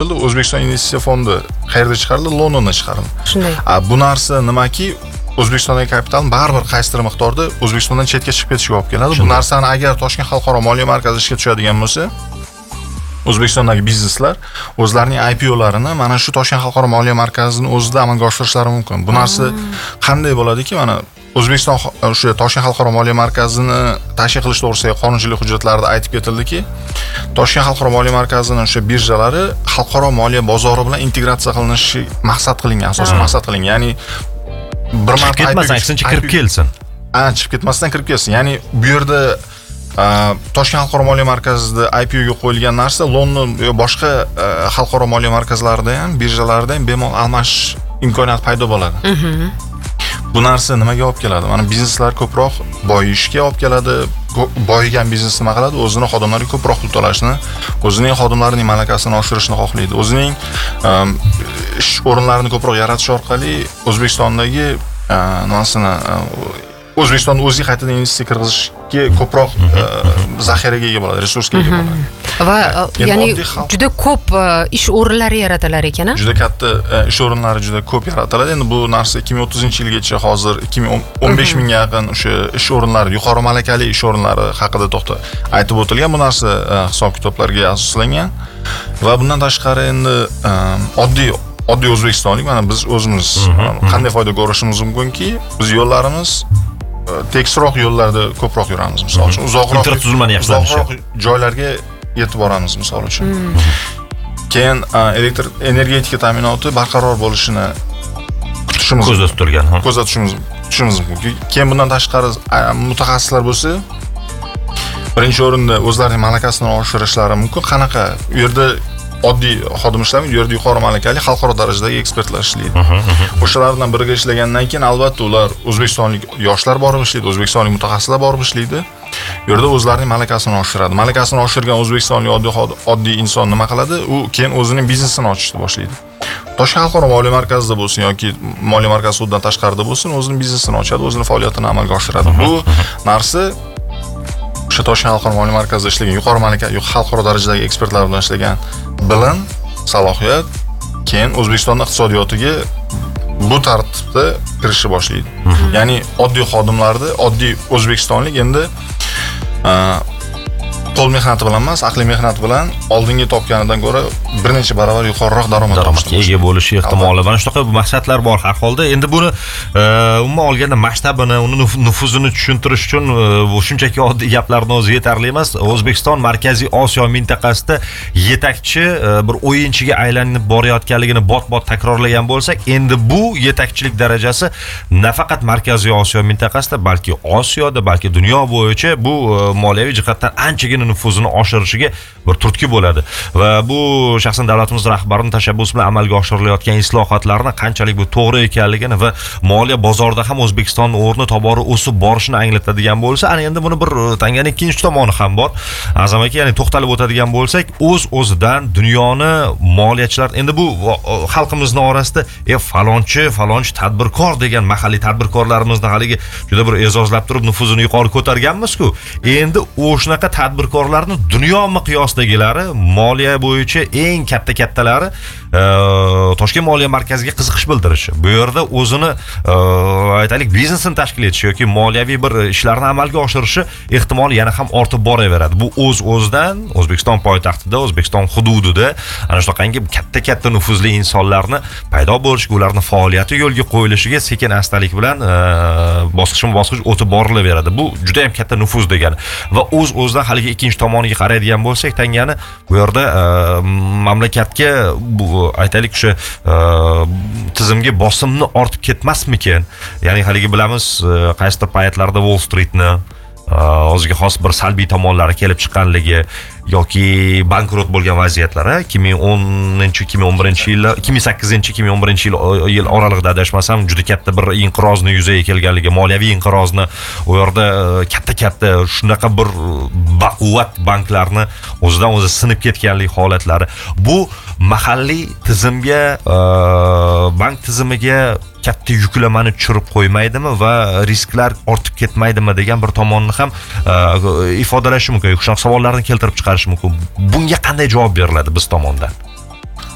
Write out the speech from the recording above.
etildi. O'zbekiston investitsiya fondi qayerda chiqarildi? Londonda chiqarildi. Shunday. Bu narsa nimaki? O'zbekistondagi kapitalni baribir qaysidir miqdorda O'zbekistondan chetga chiqib ketishiga olib keladi. Bu narsani agar Toshkent xalqaro moliya markazi ishga tushadigan bo'lsa, O'zbekistondagi bizneslar o'zlarining IPOlarini mana shu Toshkent xalqaro moliya markazining o'zida amalga oshirishlari mumkin. Bu narsa qanday bo'ladiki, mana O'zbekiston o'sha Toshkent xalqaro moliya markazini tashkil qilish to'g'risidagi qonunchilik hujjatlarida aytib ketildiki, Toshkent xalqaro moliya markazining o'sha birjalari xalqaro moliya bozori bilan integratsiya qilinishi maqsad qilingan, asosan maqsad qilingan. Ya'ni bir marta ketmasin, aksincha kirib kelsin. Chiqib ketmasdan kirib kelsin. Ya'ni bu yerda Toshkent xalqaro moliya markazida IPO ga qo'yilgan narsa London va boshqa xalqaro moliya markazlarida ham, birjalarda ham bemalol almashish imkoniyati paydo bo'ladi. Bu narsa nimaga olib keladi? Mana bizneslar ko'proq boyishga olib keladi. Boyigan biznes nima qiladi? O'zining xodimlariga ko'proq pul to'lashni, o'zining xodimlarining malakasini oshirishni xohlaydi. O'zining ish o'rinlarini ko'proq yaratish orqali O'zbekistondagi nimasini O'zbekistonda o'ziga qaytadan investitsiya kirgizishga ko'proq zaxiraga ega bo'ladi, resursga ega bo'ladi. Va ya'ni juda ko'p ish o'rinlari yaratilar ekan. Juda katta ish o'rinlari juda ko'p yaratiladi. Endi bu narsa 2030-yilgacha hozir 2015 mingga yaqin o'sha ish o'rinlari, yuqori malakali ish o'rinlari haqida aytib o'tilgan. Bu narsa hisob-kitoblarga asoslangan va bundan tashqari endi oddiy o'zbekistonlik mana biz o'zimiz qanday foyda ko'rishimiz mumkinki, biz yo'llarimiz tekisroq yo'llarda ko'proq yuramiz, misol uchun infratuzilmani yaxshilanishi, joylarga yetib boramiz, misol uchun. Keyin elektr energetika ta'minoti barqaror bo'lishini kutishimiz, ko'zda tutilgan, ko'zda tutishimiz mumkin. Keyin bundan tashqari mutaxassislar bo'lsa, birinchi o'rinda o'zlarining malakasini oshirishlari mumkin. Qanaqa u yerda oddiy xodim ishlamaydi, u yerda yuqori malakali xalqaro darajadagi ekspertlar ishlaydi. O'shalar bilan birga ishlagandan keyin albatta ular o'zbekistonlik yoshlar borib ishlaydi, o'zbekistonlik mutaxassislar borib ishlaydi. U yerda o'zlarining malakasini oshiradi. Malakasini oshirgan o'zbekistonlik oddiy inson nima qiladi? U keyin o'zining biznesini ochishni boshlaydi. Toshkent xalqaro moliya markazida bo'lsin yoki moliya markazi hududidan tashqarida bo'lsin, o'zining biznesini ochadi, o'zining faoliyatini amalga oshiradi. Bu narsa o'sha Toshkent xalqaro moliya markazida ishlagan yuqori malakali, xalqaro darajadagi ekspertlar bilan ishlagan bilim, salohiyat keyin O'zbekiston iqtisodiyotiga bu tartibda kirishni boshlaydi. Ya'ni oddiy xodimlarni, oddiy o'zbekistonlik endi qo'l mehnati bilan emas, aqliy mehnat bilan oldingi topganidan ko'ra bir necha barobar yuqoriroq daromadga ega bo'lishi ehtimoli. Mana shunaqa maqsadlar bor har holda. Endi buni umuman olganda masshtabini, uni nufuzini tushuntirish uchun bu shunchaki oddiy gaplarning o'zi yetarli emas. O'zbekiston Markaziy Osiyo mintaqasida yetakchi bir o'yinchiga aylanib borayotganligini bot-bot takrorlagan bo'lsak, endi bu yetakchilik darajasi nafaqat Markaziy Osiyo mintaqasida, balki Osiyoda, balki dunyo bo'yicha bu moliyaviy jihatdan anchagina nufuzini oshirishiga bir turtki bo'ladi va bu shaxsan davlatimiz rahbarining tashabbusi bilan amalga oshirilayotgan islohotlarni qanchalik bu to'g'ri ekanligini va moliya bozorida ham O'zbekiston o'rni tobora o'sib borishini anglatadigan bo'lsa, ana endi buni bir tanganing ikkinchi tomoni ham bor. Azam aka, ya'ni to'xtalib o'tadigan bo'lsak, o'z-o'zidan dunyoni moliyachilar endi bu xalqimizning orasida falonchi tadbirkor degan mahalliy tadbirkorlarimizni haligi juda bir e'zozlab turib nufuzini yuqori ko'targanmiz-ku. Endi o'shunaqa tadbirkorlarni dunyo miqyosidagilari moliya bo'yicha eng kattalari Toshkent moliya markaziga qiziqish bildirishi. Bu yerda o'zini aytaylik biznesini tashkil etishi yoki moliyaviy bir ishlarni amalga oshirishi ehtimoli yana ham ortib boraveradi. Bu o'z-o'zidan O'zbekiston poytaxtida, O'zbekiston hududida ana shunaqangi katta nufuzli insonlarni paydo bo'lishiga, ularning faoliyati yo'lga qo'yilishiga sekin-astalik bilan bosqichma-bosqich o'tib borilaveradi. Bu juda ham katta nufuz degani. Va o'z-o'zidan haligi ikkinchi tomoniga qaraydigan bo'lsak, tangani bu yerda mamlakatga bu aytaylik o'sha tizimga bosimni ortib ketmasmikan? Ya'ni haligi bilamiz, qaysidir paytlarda Wall Streetni o'ziga xos bir salbiy tomonlari kelib chiqqanligi yoki bankrot bo'lgan vaziyatlari 2010-2011-yillar, 2008-2011-yil oralig'ida adashmasam juda katta bir inqirozni yuzaga kelganligi, moliyaviy inqirozni, u yerda katta shunaqa bir baquvvat banklarni o'zidan o'zi sinib ketganlik holatlari. Bu mahalliy tizimga, bank tizimiga katta yuklamani tushirib qo'ymaydimi va risklar ortib ketmaydimi degan bir tomonni ham ifodalashi mumkin. Shunaqa savollarni keltirib chiqarish mumkin. Bunga qanday javob beriladi biz tomondan?